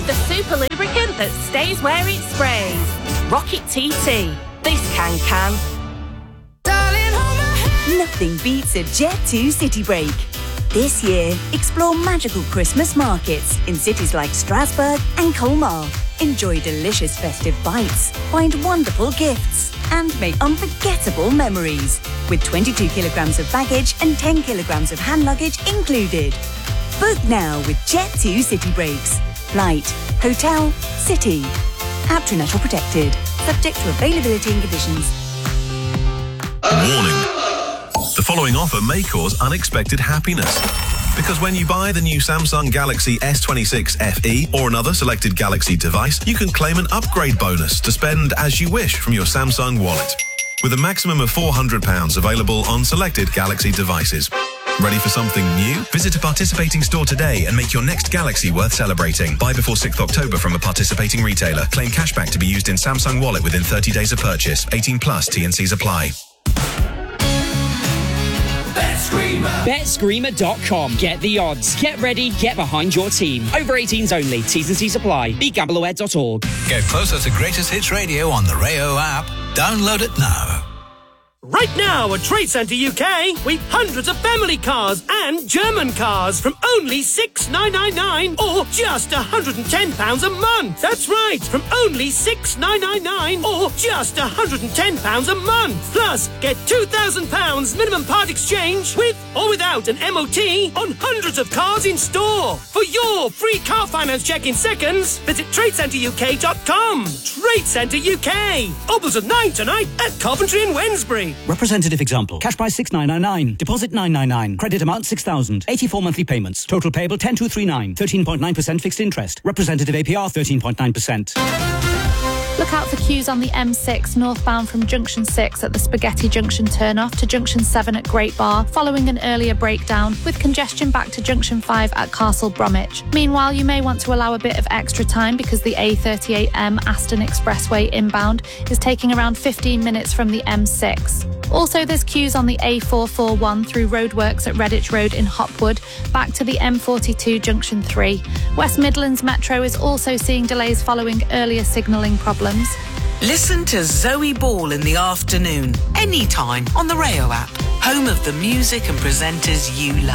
the super lubricant that stays where it sprays. Rocket TT. This can. Nothing beats a Jet 2 City Break. This year, explore magical Christmas markets in cities like Strasbourg and Colmar. Enjoy delicious festive bites, find wonderful gifts, and make unforgettable memories. With 22 kilograms of baggage and 10 kilograms of hand luggage included. Book now with Jet 2 City Breaks. Flight, hotel, city. App to National Protected. Subject to availability and conditions. Warning. The following offer may cause unexpected happiness. Because when you buy the new Samsung Galaxy S26 FE or another selected Galaxy device, you can claim an upgrade bonus to spend as you wish from your Samsung wallet. With a maximum of £400 available on selected Galaxy devices. Ready for something new? Visit a participating store today and make your next Galaxy worth celebrating. Buy before 6th October from a participating retailer. Claim cashback to be used in Samsung Wallet within 30 days of purchase. 18 plus T&Cs apply. BetScreamer.com. Get the odds. Get ready. Get behind your team. Over 18s only. T's and C's apply. BeGambleAware.org. Get closer to Greatest Hits Radio on the Rayo app. Download it now. Right now at Trade Centre UK, we've hundreds of family cars and German cars from only $6,999 or just £110 a month. That's right, from only $6,999 or just £110 a month. Plus, get £2,000 minimum part exchange with or without an MOT on hundreds of cars in store. For your free car finance check in seconds, visit TradeCentreUK.com. Trade Centre UK. Opens at 9 tonight at Coventry and Wednesbury. Representative example. Cash price 6,999. Deposit 999. Credit amount 6,000. 84 monthly payments. Total payable 10,239. 13.9% fixed interest. Representative APR 13.9%. Look out for queues on the M6 northbound from Junction 6 at the Spaghetti Junction turnoff to Junction 7 at Great Bar, following an earlier breakdown, with congestion back to Junction 5 at Castle Bromwich. Meanwhile, you may want to allow a bit of extra time because the A38M Aston Expressway inbound is taking around 15 minutes from the M6. Also, there's queues on the A441 through roadworks at Redditch Road in Hopwood, back to the M42 Junction 3. West Midlands Metro is also seeing delays following earlier signalling problems. Listen to Zoe Ball in the afternoon, anytime on the Rayo app, home of the music and presenters you love.